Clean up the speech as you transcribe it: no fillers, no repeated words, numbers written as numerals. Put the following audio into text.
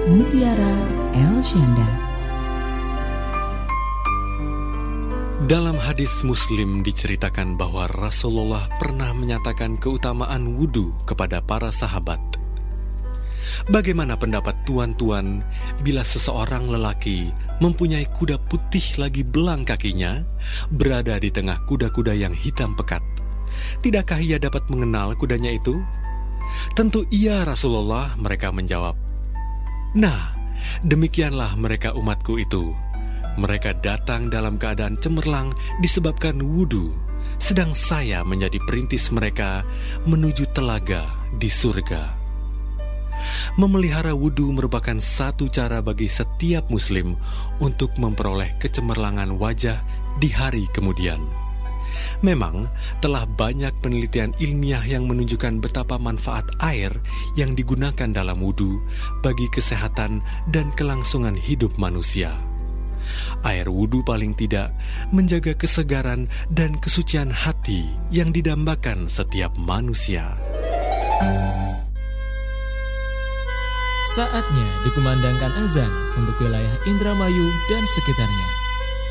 Mutiara El Syanda. Dalam hadis Muslim diceritakan bahwa Rasulullah pernah menyatakan keutamaan wudu kepada para sahabat. Bagaimana pendapat tuan-tuan bila seseorang lelaki mempunyai kuda putih lagi belang kakinya, berada di tengah kuda-kuda yang hitam pekat? Tidakkah ia dapat mengenal kudanya itu? Tentu iya Rasulullah, mereka menjawab. Nah, demikianlah mereka umatku itu. Mereka datang dalam keadaan cemerlang disebabkan wudu, sedang saya menjadi perintis mereka menuju telaga di surga. Memelihara wudu merupakan satu cara bagi setiap muslim untuk memperoleh kecemerlangan wajah di hari kemudian. Memang telah banyak penelitian ilmiah yang menunjukkan betapa manfaat air yang digunakan dalam wudu bagi kesehatan dan kelangsungan hidup manusia. Air wudu paling tidak menjaga kesegaran dan kesucian hati yang didambakan setiap manusia. Saatnya dikumandangkan azan untuk wilayah Indramayu dan sekitarnya.